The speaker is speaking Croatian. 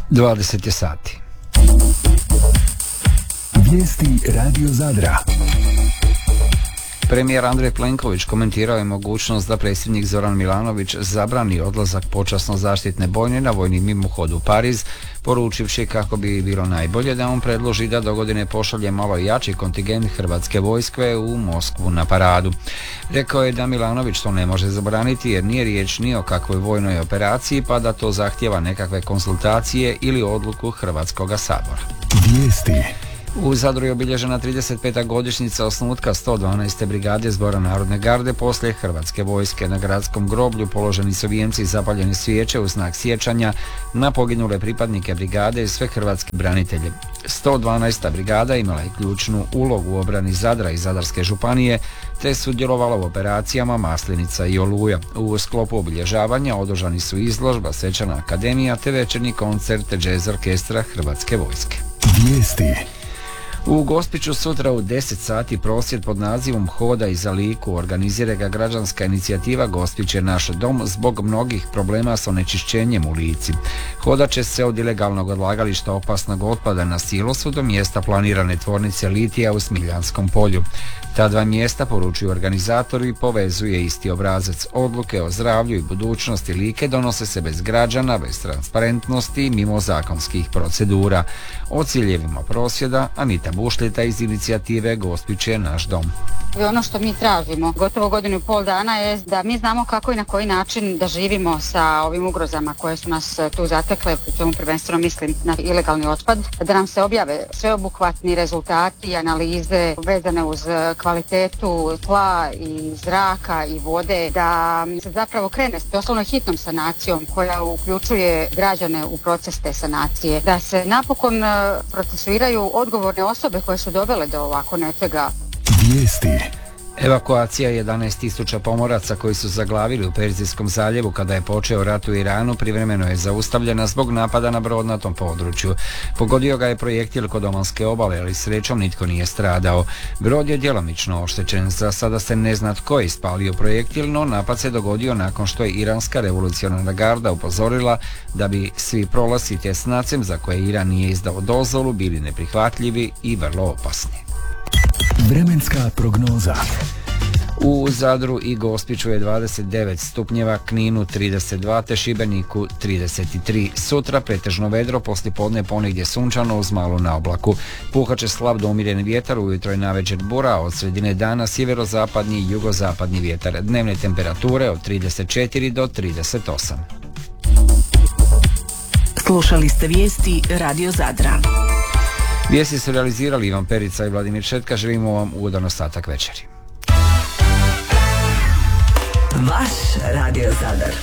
20 je sati. Vijesti Radio Zadra. Premijer Andrej Plenković komentirao je mogućnost da predsjednik Zoran Milanović zabrani odlazak počasno zaštitne bojne na vojni mimohod u Pariz, poručivši kako bi bilo najbolje da on predloži da dogodine pošalje malo jači kontingent Hrvatske vojske u Moskvu na paradu. Rekao je da Milanović to ne može zabraniti jer nije riječ ni o kakvoj vojnoj operaciji, pa da to zahtjeva nekakve konsultacije ili odluku Hrvatskoga sabora. Vijesti. U Zadru je obilježena 35. godišnjica osnutka 112. brigade Zbora narodne garde poslije Hrvatske vojske. Na gradskom groblju položeni su vijenci i zapaljene svijeće u znak sjećanja na poginule pripadnike brigade i sve hrvatske branitelje. 112. brigada imala je ključnu ulogu u obrani Zadra i Zadarske županije, te sudjelovala u operacijama Maslenica i Oluja. U sklopu obilježavanja održani su izložba, svečana akademija te večernji koncert džez orkestra Hrvatske vojske. Vijesti. U Gospiću sutra u 10 sati prosvjed pod nazivom Hoda i za Liku. Organizira ga građanska inicijativa Gospić je naš dom zbog mnogih problema s onečišćenjem u Lici. Hodat će se od ilegalnog odlagališta opasnog otpada na silosu do mjesta planirane tvornice litija u Smiljanskom polju. Ta dva mjesta, poručuju organizatori, povezuje isti obrazac. Odluke o zdravlju i budućnosti Like donose se bez građana, bez transparentnosti i mimo zakonskih procedura. O ciljevima prosvjeda Anita Bušljeta iz inicijative Gospić je naš dom. Ono što mi tražimo gotovo godinu i pol dana je da mi znamo kako i na koji način da živimo sa ovim ugrozama koje su nas tu zatekle, pri čemu prvenstveno mislim na ilegalni otpad, da nam se objave sveobuhvatni rezultati i analize vezane uz kvalitetu tla i zraka i vode, da se zapravo krene s doslovno hitnom sanacijom koja uključuje građane u proces te sanacije, da se napokon procesuiraju odgovorne osobe koje su dovele do ovako nečega. Vijesti. Evakuacija 11.000 pomoraca koji su zaglavili u Perzijskom zaljevu kada je počeo rat u Iranu privremeno je zaustavljena zbog napada na brod na tom području. Pogodio ga je projektil kod Omanske obale, ali srećom nitko nije stradao. Brod je djelomično oštećen, za sada se ne zna tko je ispalio projektil, no napad se dogodio nakon što je Iranska revolucionarna garda upozorila da bi svi prolasci tjesnacem za koje Iran nije izdao dozvolu bili neprihvatljivi i vrlo opasni. Vremenska prognoza. U Zadru i Gospiću je 29 stupnjeva, Kninu 32 te Šibeniku 33. Sutra pretežno vedro, poslijepodne ponegdje sunčano uz malu naoblaku. Puhat će slab do umjeren vjetar, ujutro i navečer bura, od sredine dana sjeverozapadni i jugozapadni vjetar. Dnevne temperature od 34 do 38. Slušali ste vijesti Radio Zadra. Vijesti su realizirali Ivan Perica i Vladimir Šetka. Želimo vam ugodan ostatak večeri. Vaš Radio Zadar.